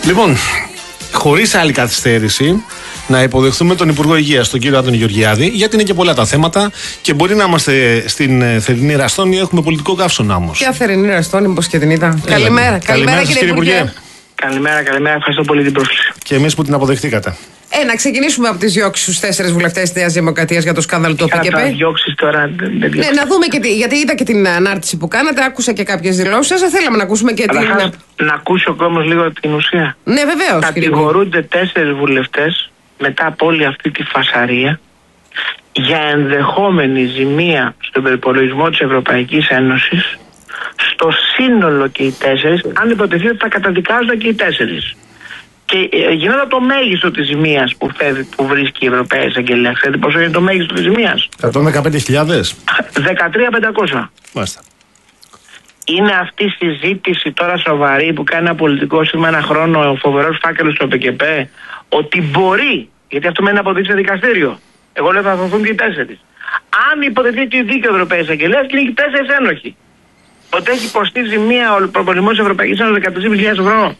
Λοιπόν, χωρίς άλλη καθυστέρηση, να υποδεχθούμε τον Υπουργό Υγείας, τον κύριο Άδωνη Γεωργιάδη, γιατί είναι και πολλά τα θέματα και μπορεί να είμαστε στην θερινή Ραστόνη, έχουμε πολιτικό καύσωνα όμως. Ποια θερινή Ραστόνη, μήπως και την είδα. Καλημέρα. Καλημέρα κύριε Υπουργέ. Καλημέρα. Ευχαριστώ πολύ την πρόσκληση. Και εμείς που την αποδεχτήκατε. Να ξεκινήσουμε από τις διώξεις στους 4 βουλευτές της Νέας Δημοκρατίας για το σκάνδαλο του ΟΠΚΠ. Ναι, να δούμε γιατί είδα και την ανάρτηση που κάνατε, άκουσα και κάποιες δηλώσεις σας. Θέλαμε να ακούσουμε και να ακούσω όμως λίγο την ουσία. Ναι, βεβαίως. Κατηγορούνται 4 βουλευτές μετά από όλη αυτή τη φασαρία για ενδεχόμενη ζημία στον προϋπολογισμό της Ευρωπαϊκής Ένωσης, στο σύνολο και οι 4, αν υποτεθεί ότι θα καταδικάζονται και οι 4. Και γινόταν το μέγιστο της ζημίας που βρίσκει η Ευρωπαϊκή Εισαγγελία. Ξέρετε πόσο είναι το μέγιστο της ζημίας? 115.000. 13.500. Μάλιστα. Είναι αυτή η συζήτηση τώρα σοβαρή που κάνει ένα πολιτικό σύστημα ένα χρόνο, ο φοβερός φάκελος του ΟΠΚΠ, ότι μπορεί, γιατί αυτό μένει να αποδείξει σε δικαστήριο. Εγώ λέω θα δοθούν και οι 4. Αν υποτεθεί και η δίκαιο Ευρωπαϊκής Εισαγγελίας και είναι και 4 ένοχοι, ότι έχει υποστεί ζημία ο προπολογισμός της Ευρωπαϊκής Ένωσης 13.000 ευρώ.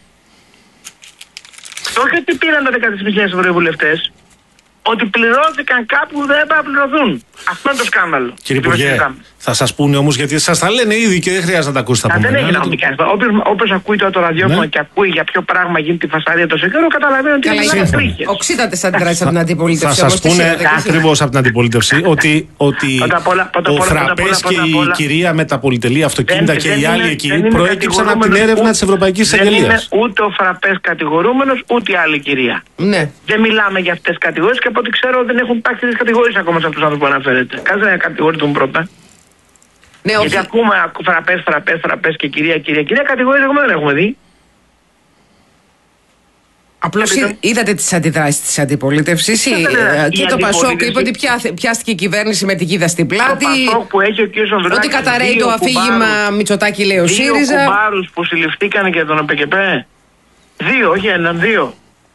Όχι ότι πήραν τα 13.000 ευρώ οι βουλευτές, ότι πληρώθηκαν κάπου που δεν έπρεπε να πληρωθούν. Αυτό είναι το σκάνδαλο. Κύριε Υπουργέ, θα σας πούνε όμως, γιατί σας τα λένε ήδη και δεν χρειάζεται να τα ακούσετε από μένα. Δεν έχει να πει κανείς. Όποιος ακούει το ραδιόφωνο και ακούει για ποιο πράγμα γίνεται η φασαρία τόσο καιρό, καταλαβαίνει ότι είναι τρίχες. Οξύτατες αντιδράσεις από την αντιπολίτευση. Θα σας πούνε ακριβώς από την αντιπολίτευση ότι ο Φραπές και η κυρία με τα πολυτελή αυτοκίνητα και οι άλλοι εκεί προέκυψαν από την έρευνα της Ευρωπαϊκής Εισαγγελίας. Δεν είναι ούτε ο Φραπές κατηγορούμενος, ούτε η άλλη κυρία. Δεν μιλάμε για αυτές τις κατηγορίες και από ό,τι ξέρω δεν έχουν υπάρξει τις κατηγορίες ακόμα σε αυτούς τους άνθρωπους που αναφέρετε. Κάτσε να κατηγορηθούν πρώτα. Ναι, γιατί ακούμε Φραπές και κυρία, κατηγορίες ακόμα δεν έχουμε δει. Απλώς είδατε τις αντιδράσεις της αντιπολίτευσης και το Πασόκ είπε ότι πιάστηκε η κυβέρνηση με την κίδα στην πλάτη. Το Πασόκ που έχει ο κ. Σοβράκης, ότι καταραίει το αφήγημα Μητσοτάκη, λέει ο ΣΥΡΙΖΑ. 2 κουμπάρους που συλληφθήκαν για τον ΟΠΚΠ. 2, όχι 1, 2.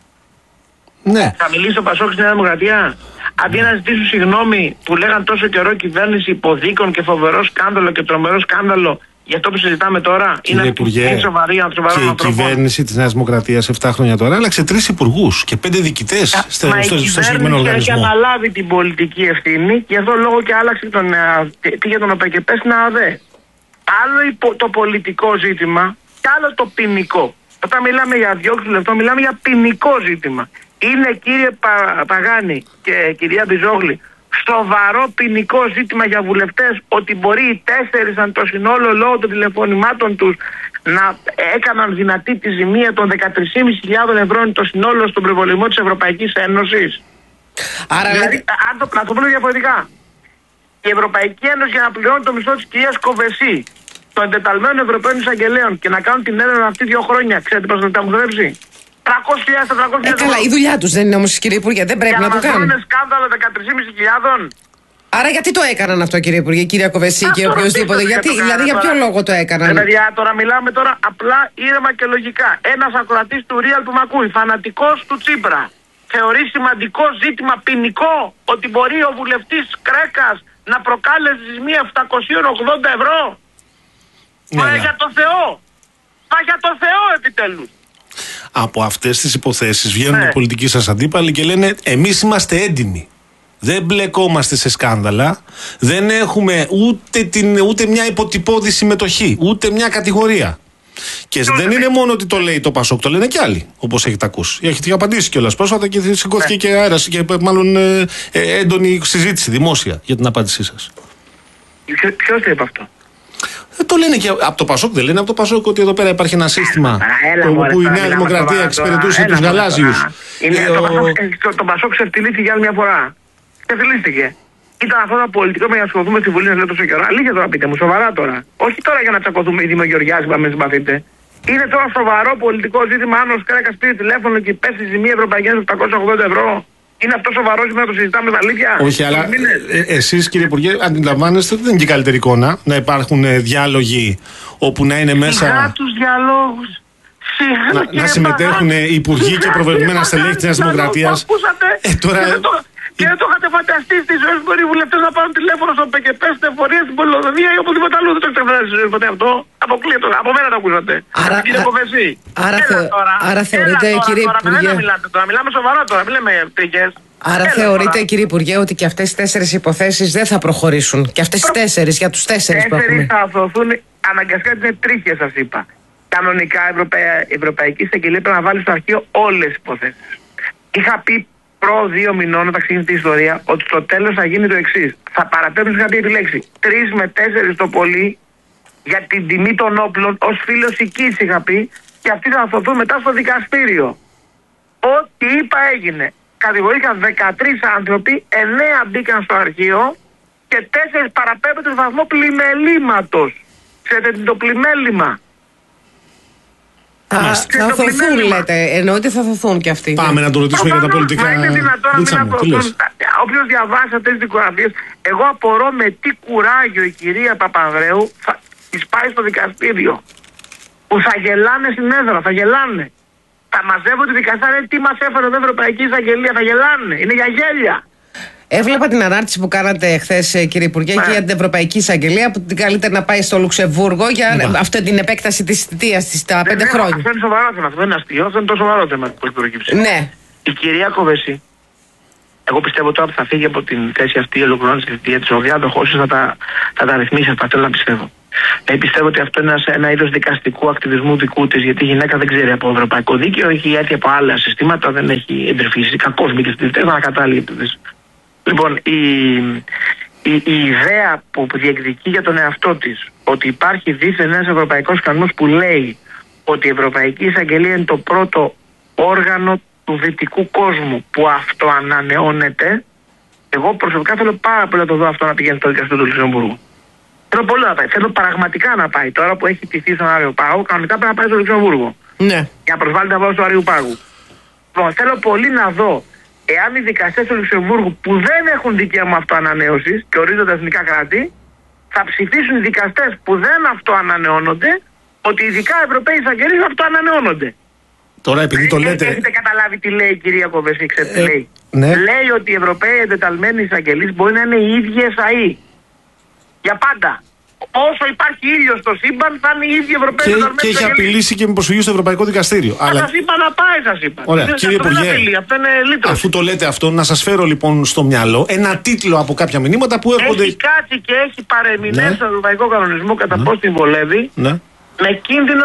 Ναι. Θα μιλήσει ο Πασόκ στη Νέα Δημοκρατία. Αντί να ζητήσουν συγγνώμη που λέγαν τόσο καιρό κυβέρνηση υποδίκων και φοβερό σκάνδαλο και τρομερό σκάνδαλο για αυτό που συζητάμε τώρα. Κύριε Υπουργέ, και η κυβέρνηση της Νέας Δημοκρατίας 7 χρόνια τώρα άλλαξε 3 υπουργούς και 5 διοικητές στο συγκεκριμένο οργανισμό. Έχει αναλάβει την πολιτική ευθύνη και γι' αυτό λόγο και άλλαξε για τον ΟΠΚΠ στην ΑΔΕ. Άλλο το πολιτικό ζήτημα και άλλο το ποινικό. Όταν μιλάμε για διώξεις βουλευτών, μιλάμε για ποινικό ζήτημα. Είναι, κύριε Παγάνη και κυρία Μπιζόγλη, σοβαρό ποινικό ζήτημα για βουλευτές ότι μπορεί οι 4 αν το συνόλο λόγω των τηλεφωνημάτων τους να έκαναν δυνατή τη ζημία των 13.500 ευρώ είναι το συνόλο στον προϋπολογισμό της Ευρωπαϊκής Ένωσης. Άρα, δηλαδή, να το πω διαφορετικά. Η Ευρωπαϊκή Ένωση για να πληρώνει το μισθό της κυρίας Κοβεσί, των εντεταλμένων Ευρωπαίων Εισαγγελέων και να κάνουν την έρευνα αυτή 2 χρόνια, ξέρετε πώς θα τα έχουν δουλέψει? 300.000-400.000 καλά, η δουλειά τους δεν είναι όμως, κύριε Υπουργέ, δεν πρέπει να το κάνουν. Για να σκάνδαλο 13.500. Άρα γιατί το έκαναν αυτό, κύριε Υπουργέ, κυρία Κοβεσί και οποιοδήποτε? Δηλαδή για ποιο λόγο το έκαναν? Παιδιά, τώρα μιλάμε απλά ήρεμα και λογικά. Ένας ακροατής του Real που με ακούει, φανατικός του Τσίπρα, θεωρεί σημαντικό ζήτημα ποινικό ότι μπορεί ο βουλευτής Κρέκας να προκάλεσε ζημία 780 ευρώ. Μα για το Θεό! Μα για το Θεό επιτέλους! Από αυτές τις υποθέσεις βγαίνουν οι πολιτικοί σας αντίπαλοι και λένε εμείς είμαστε έντιμοι. Δεν μπλεκόμαστε σε σκάνδαλα, δεν έχουμε ούτε μια υποτυπώδη συμμετοχή, ούτε μια κατηγορία. Και δεν είναι μόνο ότι το λέει το Πασόκ, το λένε και άλλοι, όπως έχετε ακούσει. Έχετε απαντήσει κιόλας πρόσφατα και σηκώθηκε και αέρας και μάλλον έντονη συζήτηση δημόσια για την απάντησή σας. Ποιος το είπε αυτό? Το λένε και από το Πασόκ, δεν λένε από το Πασόκ ότι εδώ πέρα υπάρχει ένα σύστημα που η Νέα Δημοκρατία εξυπηρετούσε τους γαλάζιους. Το Πασόκ ξεφτυλίστηκε για άλλη μια φορά. Ξεφτυλίστηκε. Ήταν αυτό το πολιτικό με να ασχοληθούμε στη Βουλή να λέει τόσο καιρό. Αλήθεια τώρα πείτε μου, σοβαρά τώρα. Όχι τώρα για να τσακωθούμε η Δήμο Γεωργιάδη που με συμπαθείτε. Είναι τώρα σοβαρό πολιτικό ζήτημα αν ο Κρέκας πήρε τηλέφωνο και πέσει ζημία Ευρωπαϊκή Ένωση 880 ευρώ. Είναι αυτό σοβαρό σήμερα να το συζητάμε με αλήθεια? Όχι, αλλά εσείς, κύριε Υπουργέ, αντιλαμβάνεστε ότι δεν είναι και καλύτερη εικόνα να υπάρχουν διάλογοι όπου να είναι μέσα. Σιγά τους διαλόγους. Να συμμετέχουν οι υπουργοί και προβεβλημένα στελέχη της Νέας Δημοκρατίας. Τώρα Και δεν το είχατε φανταστεί στη ζωή σου. Μπορεί οι βουλευτές να πάρουν τηλέφωνο στο ΠΚΠ, στην εφορία, στην Πολυοδομία ή οπουδήποτε αλλού. Δεν το έχετε φανταστεί στη ζωή ποτέ αυτό. Αποκλείεται. Από μένα το ακούσατε. Άρα θεωρείτε, κύριε Υπουργέ. Μιλάμε σοβαρά τώρα, μην λέμε τρίκες. Άρα θεωρείτε, κύριε Υπουργέ, ότι και αυτές οι 4 υποθέσεις δεν θα προχωρήσουν. Και αυτές οι 4 για τους 4 που έχουμε. 4 θα αθωθούν αναγκαστικά, είναι τρίχες, σας είπα. Κανονικά η Ευρωπαϊκή Εισαγγελία πρέπει να βάλει στο αρχείο όλες τις υποθέσεις. Είχα πει προ 2 μηνών, όταν ξεκίνησε η ιστορία, ότι στο τέλος θα γίνει το εξής. Θα παραπέμψουν, είχα πει επιλέξει 3 με 4 το πολύ για την τιμή των όπλων, ως φίλος οικής είχα πει, και αυτοί θα αθωθούν μετά στο δικαστήριο. Ό,τι είπα έγινε. Κατηγορήθηκαν 13 άνθρωποι, 9 μπήκαν στο αρχείο και 4 παραπέμπονται στο βαθμό πλημελήματος. Ξέρετε το πλημέλημα? Θα αθωθούν, λέτε. Εννοείται θα αθωθούν και αυτοί. Πάμε να το ρωτήσουμε για τα πολιτικά. Μα είναι δυνατόν να μην αθωθούν? Όποιος διαβάσει αυτές τις δικογραφίες, εγώ απορώ με τι κουράγιο η κυρία Παπανδρέου θα τις πάει στο δικαστήριο. Που θα γελάνε στην έδρα, θα γελάνε. Θα μαζεύονται δικαστάρια, τι μας έφερε η Ευρωπαϊκή Εισαγγελία, θα γελάνε. Είναι για γέλια. Έβλεπα την ανάρτηση που κάνατε χθες, κύριε Υπουργέ, και για την Ευρωπαϊκή Εισαγγελία, που την καλείται να πάει στο Λουξεμβούργο για αυτή την επέκταση της θητείας της τα 5 χρόνια. Αυτό είναι σοβαρό θέμα, αυτό δεν είναι αστείο, αυτό είναι το σοβαρό θέμα που έχει προκύψει. Ναι. Η κυρία Κοβεσί, εγώ πιστεύω τώρα που θα φύγει από την θέση αυτή, ολοκληρώνει τη θητεία της, ο διάδοχός θα τα ρυθμίσει αυτά, θέλω να πιστεύω. Πιστεύω ότι αυτό είναι ένα είδος δικαστικού ακτιβισμού δικού της, γιατί η γυναίκα δεν ξέρει από ευρωπαϊκό δίκαιο, έχει έρθει από άλλα συστήματα, δεν έχει εντρυφήσει. Κακώς μπήκε στη θητεία, ανακατάλληλη. Λοιπόν, η ιδέα που διεκδικεί για τον εαυτό της ότι υπάρχει δίθεν ένας ευρωπαϊκός κανόνας που λέει ότι η Ευρωπαϊκή Εισαγγελία είναι το πρώτο όργανο του δυτικού κόσμου που αυτοανανεώνεται, εγώ προσωπικά θέλω πάρα πολύ να το δω αυτό να πηγαίνει στο δικαστήριο του Λουξεμβούργου. Θέλω πολύ να πάει. Θέλω πραγματικά να πάει. Τώρα που έχει τηθεί στον Αριοπάγο, κανονικά πρέπει να πάει στο Λουξεμβούργο. Ναι. Για να προσβάλλει τα βάση του Αριοπάγου. Λοιπόν, θέλω πολύ να δω εάν οι δικαστές του Λουξεμβούργου που δεν έχουν δικαίωμα αυτοανανέωσης και ορίζονται εθνικά κράτη, θα ψηφίσουν οι δικαστές που δεν αυτοανανεώνονται ότι ειδικά οι Ευρωπαίοι εισαγγελείς αυτοανανεώνονται. Τώρα επειδή το λέτε. Έχετε καταλάβει τι λέει η κυρία Κοβεσί, ξέρετε τι λέει? Ναι. Λέει ότι οι Ευρωπαίοι εντεταλμένοι εισαγγελείς μπορεί να είναι οι ίδιοι ΕΣΑΗ. Για πάντα. Όσο υπάρχει ήλιος στο σύμπαν, θα είναι οι ίδιοι Ευρωπαίοι εντεταλμένοι εισαγγελείς. Και έχει απειλήσει και με προσφυγή στο Ευρωπαϊκό Δικαστήριο. Αλλά σας είπα να πάει, σας είπα. Ωραία, κύριε Υπουργέ, αφού το λέτε αυτό, να σας φέρω λοιπόν στο μυαλό ένα τίτλο από κάποια μηνύματα που έρχονται. Έχει κάτσει και έχει παρεμηνέσει στον Ευρωπαϊκό Κανονισμό κατά πώς την βολεύει. Ναι. Με κίνδυνο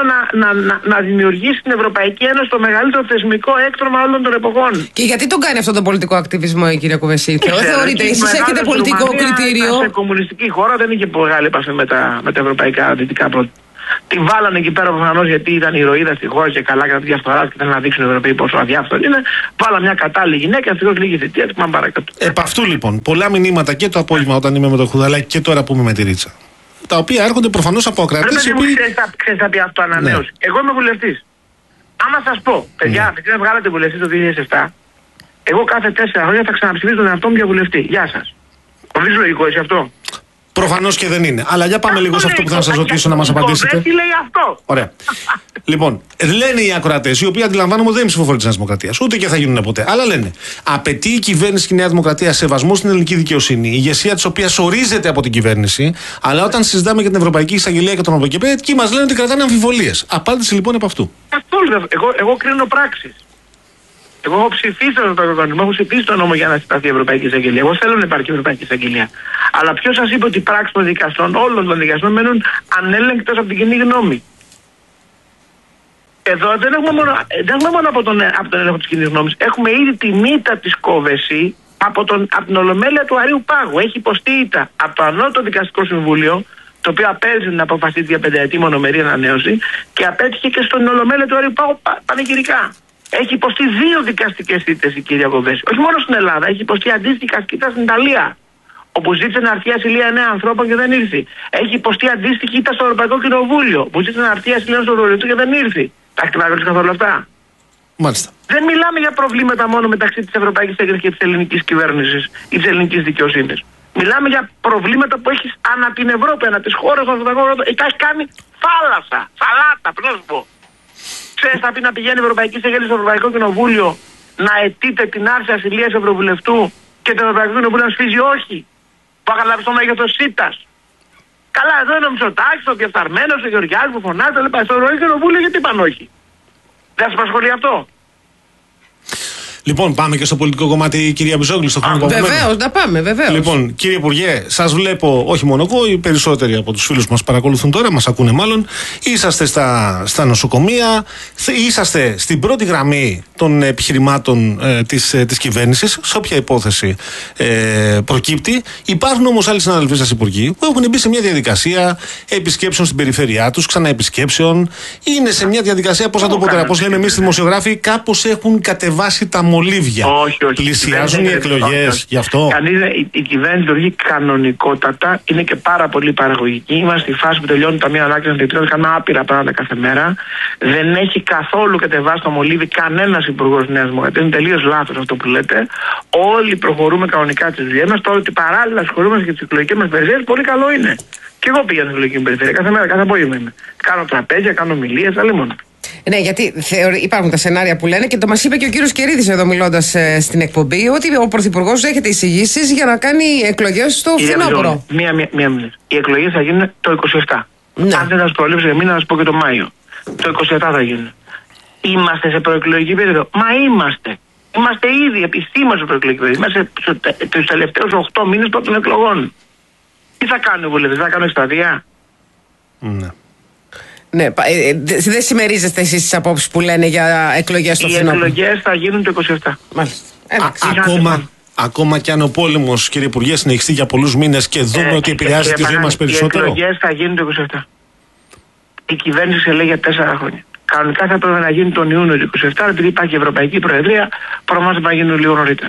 να δημιουργήσει στην Ευρωπαϊκή Ένωση το μεγαλύτερο θεσμικό έκτρωμα όλων των εποχών. Και γιατί τον κάνει αυτόν τον πολιτικό ακτιβισμό η κυρία Κοβεσί? Θεωρείτε, εσείς έχετε πολιτικό κριτήριο? Σε κομμουνιστική χώρα δεν είχε μεγάλη επαφή με τα ευρωπαϊκά δυτικά πρότυπα. Τη βάλανε εκεί πέρα προφανώς γιατί ήταν ηρωίδα στη χώρα και καλά κατά τη διαφθορά και ήταν να δείξουν οι Ευρωπαίοι πόσο αδιάφθοροι είναι. Βάλα μια κατάλληλη γυναίκα, ευτυχώς λίγη θητεία, πάμε παρακάτω. Επ' αυτού λοιπόν, πολλά μηνύματα και το απόγευμα όταν είμαι με το Χουδαλάκι και τώρα που είμαι με τη Ρίτσα. Τα οποία έρχονται προφανώς από ακροατές. Ξέρεις θα πει αυτό ανανέωση. Ναι. Εγώ είμαι βουλευτής. Άμα σας πω, παιδιά, γιατί να βγάλετε βουλευτή το 2007, εγώ κάθε 4 χρόνια θα ξαναψηφίσω τον εαυτό μου για βουλευτή. Γεια σας. Νομίζω λογικό εσύ αυτό? Προφανώς και δεν είναι. Αλλά για πάμε λίγο σε αυτό που θα σας ρωτήσω να μας απαντήσετε. Τι λέει αυτό? Ωραία. Λοιπόν, λένε οι ακροατές, οι οποίοι αντιλαμβάνομαι δεν είναι ψηφοφόροι της Νέας Δημοκρατίας, ούτε και θα γίνουν ποτέ. Αλλά λένε, απαιτεί η κυβέρνηση και η Νέα Δημοκρατία σεβασμό στην ελληνική δικαιοσύνη, η ηγεσία της οποίας ορίζεται από την κυβέρνηση, αλλά όταν συζητάμε για την Ευρωπαϊκή Εισαγγελία και τον ΟΠΕΚΕΠΕ, εκεί μας λένε ότι κρατάνε αμφιβολίες. Απάντηση λοιπόν από αυτού. Εγώ κρίνω πράξεις. Εγώ έχω ψηφίσει τον Ευρωπαϊκό Κανονισμό, έχω ψηφίσει τον νόμο για να συσταθεί η Ευρωπαϊκή Εισαγγελία. Εγώ θέλω να υπάρχει η Ευρωπαϊκή Εισαγγελία. Αλλά ποιος σας είπε ότι οι πράξεις των δικαστών, όλων των δικαστών, μένουν ανέλεγκτες από την κοινή γνώμη? Εδώ δεν έχουμε μόνο από τον έλεγχο της κοινής γνώμης. Έχουμε ήδη τη μύτα της Κόβεσι από την Ολομέλεια του Αρείου Πάγου. Έχει υποστεί ήττα από το Ανώτατο Δικαστικό Συμβούλιο, το οποίο απέλησε την αποφασή για 5ετή μονομερή ανανέωση και απέτυχε και στον Ολομέλεια του Αρείου Πάγου πανηγυρικά. Έχει υποστεί 2 δικαστικές ήττες η κυρία Κοβεσί. Όχι μόνο στην Ελλάδα, έχει υποστεί αντίστοιχα ήττα στην Ιταλία, όπου ζήτησε να αρθεί ασυλία 9 ανθρώπων και δεν ήρθε. Έχει υποστεί αντίστοιχη ήττα στο Ευρωπαϊκό Κοινοβούλιο, που ζήτησε να αρθεί ασυλία στο Βορειοελληνικό και δεν ήρθε. Τα έχετε παρακολουθήσει καθόλου αυτά? Μάλιστα. Δεν μιλάμε για προβλήματα μόνο μεταξύ της Ευρωπαϊκής Ένωσης και της ελληνικής κυβέρνησης ή της ελληνικής δικαιοσύνης. Μιλάμε για προβλήματα που έχει ανά την Ευρώπη, ανά τις χώρες των Ευρωπαϊκών. Τα έχει κάνει θάλασσα, σαλάτα, πρέπει να σου πω. Ξέρεις, θα πει να πηγαίνει η Ευρωπαϊκή Εισαγγελία στο Ευρωπαϊκό Κοινοβούλιο να αιτείται την άρση ασυλίας Ευρωβουλευτού Και το Ευρωπαϊκό Κοινοβούλιο να σφίζει όχι. Που θα καταλάβει το μέγεθος ΣΥΤΑς. Καλά, εδώ είναι ο Μητσοτάκης, ο Διεφθαρμένος, ο Γεωργιάδης που φωνάζει, το λοιπά. Στο Ευρωπαϊκό Κοινοβούλιο γιατί είπαν όχι. Δεν σας απασχολεί αυτό? Λοιπόν, πάμε και στο πολιτικό κομμάτι, κυρία Μπιζόγλου, στο χρόνο που έχουμε. Βεβαίως, να πάμε, βεβαίως. Λοιπόν, κύριε Υπουργέ, σας βλέπω, όχι μόνο εγώ, οι περισσότεροι από τους φίλους μας παρακολουθούν τώρα, μας ακούνε μάλλον. Είσαστε στα νοσοκομεία, είσαστε στην πρώτη γραμμή των επιχειρημάτων της κυβέρνησης, σε όποια υπόθεση προκύπτει. Υπάρχουν όμως άλλοι συναδελφοί σας υπουργοί που έχουν μπει σε μια διαδικασία επισκέψεων στην περιφέρειά τους, ξαναεπισκέψεων. Είναι σε μια διαδικασία, πώς θα το πω τώρα, πώς λέμε εμείς οι δημοσιογράφοι, κάπως έχουν κατεβάσει τα μολύβια. Όχι. Πλησιάζουν οι εκλογές, γι' αυτό. Η κυβέρνηση λειτουργεί κανονικότατα, είναι και πάρα πολύ παραγωγική. Είμαστε στη φάση που τελειώνει τα μία ανάκριση των τριών, κάνουμε άπειρα πράγματα κάθε μέρα. Δεν έχει καθόλου κατεβάσει το μολύβι κανένας υπουργός Νέας Δημοκρατίας. Είναι τελείως λάθος αυτό που λέτε. Όλοι προχωρούμε κανονικά τις δουλειές μας. Τώρα ότι παράλληλα ασχολούμαστε και τις εκλογικές μας περιφέρειες, πολύ καλό είναι. Και εγώ πήγα στην εκλογική μου περιφέρεια κάθε μέρα, κάθε απόγευμα είμαι. Κάνω τραπέζια, κάνω ομιλίες, αλλά μόνο. Ναι, γιατί υπάρχουν τα σενάρια που λένε και το μας είπε και ο κύριος Κερίδης εδώ μιλώντας στην εκπομπή ότι ο Πρωθυπουργός δέχεται εισηγήσεις για να κάνει εκλογές στο φθινόπωρο. Μία μήνυ. Οι εκλογές θα γίνουν το 27. Ναι. Αν δεν σας προλείψω εμείς να σας πω και το Μάιο. Το 27 θα γίνουν. Είμαστε σε προεκλογική περίοδο. Μα είμαστε. Είμαστε ήδη επισήμως σε προεκλογική περίοδο. Είμαστε τους τελευταίους 8 μήνες των εκλογών. Τι θα κάνουν οι βουλευτές, θα κάνουν εκστρατεία? Ναι. Ναι, δεν συμμερίζεστε εσείς τις απόψεις που λένε για εκλογές στο φθινόπωρο? Οι εκλογές θα γίνουν το 27. Μάλιστα. Ακόμα και αν ο πόλεμος, κύριε Υπουργέ, συνεχιστεί για πολλούς μήνες και δούμε ότι επηρεάζει τη ζωή μας περισσότερο. Οι εκλογές θα γίνουν το 27. Η κυβέρνηση σε λέει για 4 χρόνια. Κανονικά θα έπρεπε να γίνει τον Ιούνιο του 27, επειδή υπάρχει η Ευρωπαϊκή Προεδρία, προγραμμάζεται να γίνουν λίγο νωρίτερα.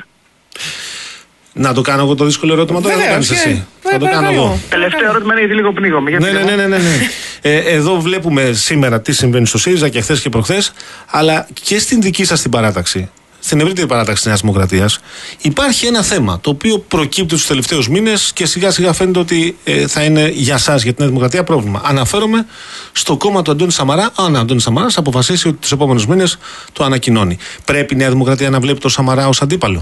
Να το κάνω εγώ το δύσκολο ερώτημα τώρα, δεν κάνεις εσύ? Θα το κάνω εγώ. Τελευταίο ερώτημα είναι γιατί λίγο πνίγομαι. Ναι. Εδώ βλέπουμε σήμερα τι συμβαίνει στο ΣΥΡΙΖΑ και χθες και προχθές, αλλά και στην δική σας την παράταξη, στην ευρύτερη παράταξη της Νέας Δημοκρατίας, υπάρχει ένα θέμα το οποίο προκύπτει τους τελευταίους μήνες και σιγά σιγά φαίνεται ότι θα είναι για σας, για την Νέα Δημοκρατία, πρόβλημα. Αναφέρομαι στο κόμμα του Αντώνη Σαμαρά. Αν ο Αντώνης Σαμαράς αποφασίσει ότι τους επόμενους μήνες το ανακοινώνει. Πρέπει η Νέα Δημοκρατία να βλέπει το Σαμαρά ως αντίπαλο?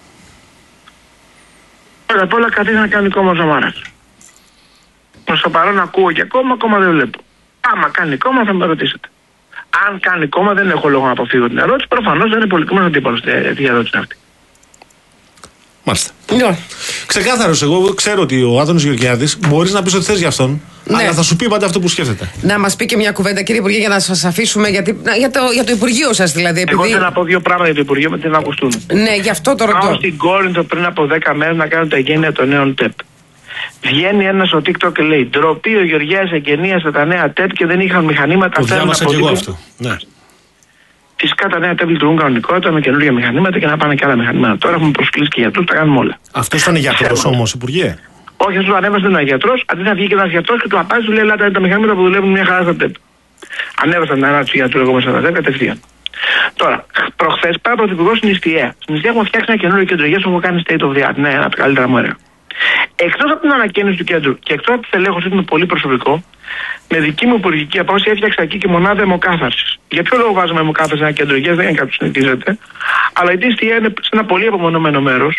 Πρώτα απ' όλα καθίσει να κάνει κόμμα ο Σαμαράς. Προς το παρόν ακούω και ακόμα δεν βλέπω. Άμα κάνει κόμμα θα με ρωτήσετε. Αν κάνει κόμμα δεν έχω λόγο να αποφύγω την ερώτηση. Προφανώς δεν είναι πολιτικός αντίπαλος η ερώτηση αυτή. Μάλιστα. Ξεκάθαρος, εγώ ξέρω ότι ο Άδωνης Γεωργιάδης μπορείς να πεις ότι θες για αυτόν, αλλά θα σου πει πάντα αυτό που σκέφτεται. Να μας πει και μια κουβέντα, κύριε Υπουργέ, για να σας αφήσουμε για το Υπουργείο σας δηλαδή. Επειδή... Εγώ θέλω να πω 2 πράγματα για το Υπουργείο με την ακουστούν. Ναι, γι' αυτό το ρωτώ. Πάω στην Κόρινθο πριν από 10 μέρες να κάνω τα εγγένεια των νέων ΤΕΠ. Βγαίνει ένας στο TikTok και λέει: ντροπή, ο Γεωργιάδης εγγενίασε τα νέα ΤΕΠ και δεν είχαν μηχανήματα. Το διάβασα και εγώ αυτό. Ναι. Φυσικά τα νέα ΤΕΠ λειτουργούν κανονικότητα με καινούργια μηχανήματα και να πάνε και άλλα μηχανήματα. Τώρα έχουμε προσκλήσει και γιατρούς, τα κάνουμε όλα. Αυτό ήταν γιατρός όμως, Υπουργέ? Όχι, αυτό ανέβασε ένα γιατρός, αντί να βγει και ένας γιατρός και του απάντησε, του λέει: ελάτε τα μηχανήματα που δουλεύουν μια χαρά στα ΤΕΠ. Ανέβασαν την ανάπτυξη γιατρού εγώ μέσα στα ΤΕΠ κατευθείαν. Τώρα, προχθές πάει ο Πρωθυπουργός στην Ιστιαία. Στην Ιστιαία έχουμε φτιάξει ένα καινούργιο κέντρο υγείας που έχω κάνει state of the art. Ναι, ένα από τα καλύτερα μου έργα. Εκτός από την ανακαίνιση του κέντρου και εκτός από τη στελέχωση του με πολύ προσωπικό, με δική μου υπουργική απόφαση έφτιαξα εκεί και μονάδα αιμοκάθαρσης. Για ποιο λόγο βάζουμε αιμοκάθαρση σε ένα κέντρο υγείας, δεν είναι κάτι που συνηθίζεται, αλλά η Ιστιαία είναι σε ένα πολύ απομονωμένο μέρος.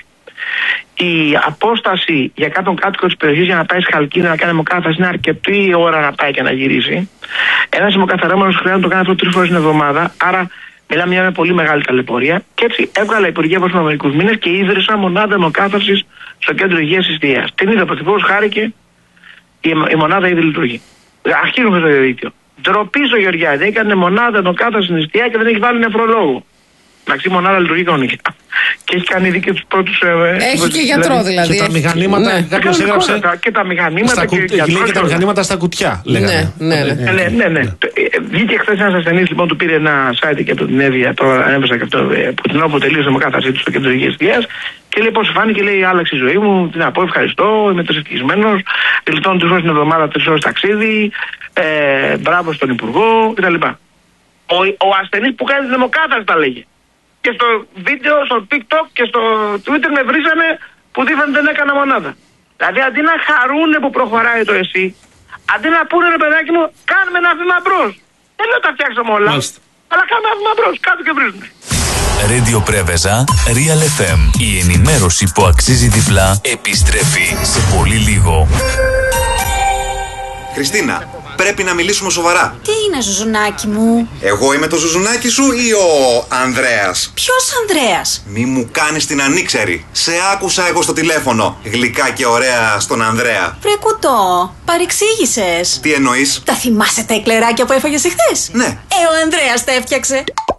Η απόσταση για κάποιον κάτοικο της περιοχής για να πάει στη Χαλκίδα να κάνει αιμοκάθαρση είναι αρκετή ώρα να πάει και να γυρίσει. Ένας αιμοκαθαρόμενος χρειάζεται να το κάνει αυτό 3 φορές την εβδομάδα, άρα μιλάμε μια πολύ μεγάλη ταλαιπωρία. Και έτσι έβγαλα υπουργεία από μερικούς μήνες και ίδρυσα μονάδα αιμοκάθαρσης στο κέντρο υγείας της Ιστιαίας. Την είδα ο Πρωθυπουργός, χάρηκε, η μονάδα ήδη λειτουργεί. Αρχίζουμε στο διαδίκτυο. Ντροπή ο Γεωργιάδη, έκανε μονάδα αιμοκάθαρσης στην Ιστιαία και δεν έχει βάλει νεφρολόγο. Εντάξει, η μονάδα λειτουργεί κανονικά. Και έχει κάνει ήδη και τους πρώτους. Έχει και γιατρό δηλαδή. Και τα μηχανήματα. Ναι. Κάποιος έγραψε. Και τα μηχανήματα. Και τα μηχανήματα στα κουτιά, λέγανε. Ναι. Βγήκε χθες ένας ασθενής, λοιπόν, του πήρε ένα site και από την Εύβοια. Τώρα ανέβασα και αυτό. Που την όπου τελείωσε με κάθαρσή του στο κέντρο υγείας Ιστιαίας. Και λέει πώς φάνηκε, λέει: άλλαξε η ζωή μου. Τι να πω, ευχαριστώ. Είμαι ευτυχισμένος. Γλιτώνω 3 ώρες την εβδομάδα, 3 ώρες ταξίδι. Μπράβο στον Υπουργό κτλ. Ο ασθενής που κάνει την αιμοκάθαρση τα λέγε. Και στο βίντεο, στο TikTok και στο Twitter με βρίζανε που δίθεν δεν έκανα μονάδα. Δηλαδή αντί να χαρούνε που προχωράει το εσύ, αντί να πούνε ρε παιδάκι μου, κάνουμε ένα βήμα μπρος. Δεν λέω τα φτιάξαμε όλα, αλλά κάνουμε ένα βήμα μπρος. Κάτω και βρίζουνε. Radio Πρέβεζα, Real FM. Η ενημέρωση που αξίζει διπλά επιστρέφει σε πολύ λίγο. Χριστίνα, πρέπει να μιλήσουμε σοβαρά. Τι είναι, Ζουζουνάκι μου? Εγώ είμαι το Ζουζουνάκι σου ή ο Ανδρέας? Ποιος Ανδρέας? Μη μου κάνεις την ανήξερη. Σε άκουσα εγώ στο τηλέφωνο. Γλυκά και ωραία στον Ανδρέα. Βρε κουτό, παρεξήγησες. Τι εννοείς? Τα θυμάσαι τα εκλεράκια που έφαγες εχθές? Ναι. Ο Ανδρέας τα έφτιαξε.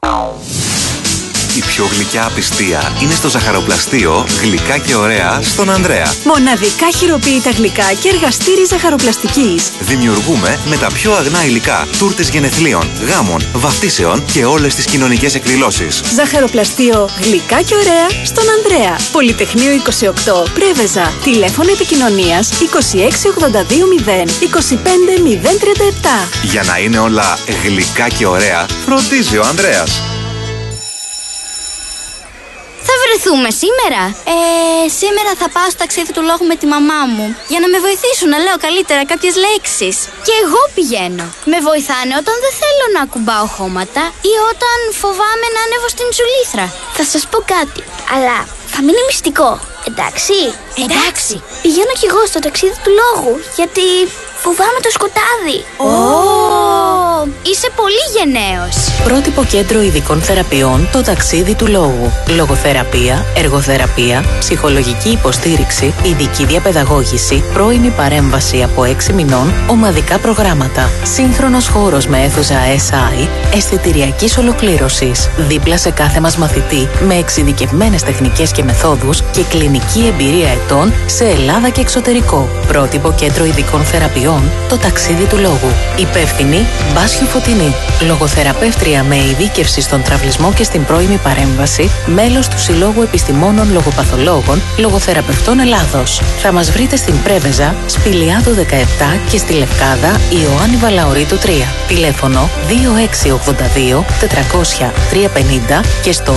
Η πιο γλυκιά απιστία είναι στο ζαχαροπλαστείο Γλυκά και ωραία στον Ανδρέα. Μοναδικά χειροποίητα γλυκά και εργαστήρι ζαχαροπλαστικής. Δημιουργούμε με τα πιο αγνά υλικά τούρτες γενεθλίων, γάμων, βαφτίσεων και όλες τις κοινωνικές εκδηλώσεις. Ζαχαροπλαστείο Γλυκά και ωραία στον Ανδρέα. Πολυτεχνείο 28 Πρέβεζα. Τηλέφωνο επικοινωνίας 26820 25037. Για να είναι όλα γλυκά και ωραία, φροντίζει ο Ανδρέας. Θα βρεθούμε σήμερα? Σήμερα θα πάω στο ταξίδι του λόγου με τη μαμά μου για να με βοηθήσουν να λέω καλύτερα κάποιες λέξεις. Και εγώ πηγαίνω. Με βοηθάνε όταν δεν θέλω να ακουμπάω χώματα ή όταν φοβάμαι να ανέβω στην τζουλήθρα. Θα σας πω κάτι, αλλά θα μείνει μυστικό. Εντάξει? Εντάξει. Πηγαίνω κι εγώ στο ταξίδι του λόγου, γιατί φοβάμαι το σκοτάδι. Είσαι πολύ γενναίος. Πρότυπο Κέντρο Ειδικών Θεραπείων, το ταξίδι του λόγου. Λογοθεραπεία, εργοθεραπεία, ψυχολογική υποστήριξη, ειδική διαπαιδαγώγηση, πρώιμη παρέμβαση από 6 μηνών, ομαδικά προγράμματα. Σύγχρονος χώρος με αίθουσα SI, αισθητηριακής ολοκλήρωσης. Δίπλα σε κάθε μας μαθητή, με εξειδικευμένες τεχνικές και μεθόδους και κλινική εμπειρία ετών σε Ελλάδα και εξωτερικό. Πρότυπο Κέντρο Ειδικών Θεραπείων, το ταξίδι του λόγου. Υπεύθυνη Μπάσιου Φωτεινή. Λογοθεραπεύτρια με ειδίκευση στον τραυλισμό και στην πρώιμη παρέμβαση, μέλος του Συλλόγου Επιστημόνων Λογοπαθολόγων Λογοθεραπευτών Ελλάδος. Θα μας βρείτε στην Πρέβεζα, Σπηλιάδου 17 και στη Λευκάδα Ιωάννη Βαλαωρίτου 3. Τηλέφωνο 2682 400 350 και στο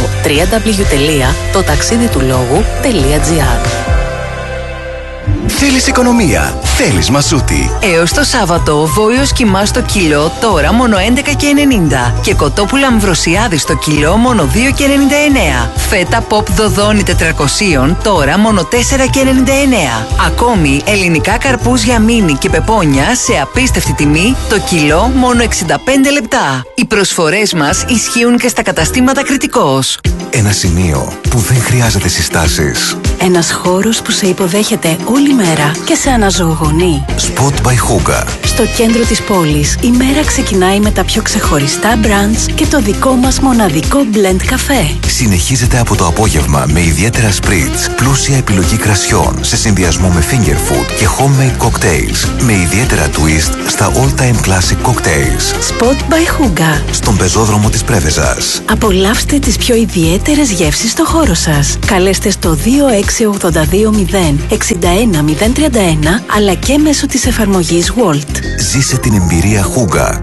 www.totaxiditulogou.gr. Θέλεις οικονομία, θέλεις μασούτη. Έως το Σάββατο, βόλιος κιμά στο κιλό τώρα μόνο 11,90 και κοτόπουλα αμβροσιάδη στο κιλό μόνο 2,99. Φέτα ποπ δοδόνι 400 τώρα μόνο 4,99. Ακόμη ελληνικά καρπούζια μίνι και πεπόνια σε απίστευτη τιμή, το κιλό μόνο 65 λεπτά. Οι προσφορές μας ισχύουν και στα καταστήματα Κρητικός. Ένα σημείο που δεν χρειάζεται συστάσεις. Ένας χώρος που σε υποδέχεται όλη μέρα και σε αναζωογονεί. Spot by Hookah. Στο κέντρο της πόλης, η μέρα ξεκινάει με τα πιο ξεχωριστά brunch και το δικό μας μοναδικό blend καφέ. Συνεχίζεται από το απόγευμα με ιδιαίτερα spritz, πλούσια επιλογή κρασιών σε συνδυασμό με finger food και homemade cocktails με ιδιαίτερα twist στα all-time classic cocktails. Spot by Hookah. Στον πεζόδρομο της Πρέβεζας. Απολαύστε τις πιο ιδιαίτερες γεύσεις στο χώρο σας. Καλέστε στο 26820 61031 αλλά και μέσω της εφαρμογής Walt. Ζήσε την εμπειρία Hookah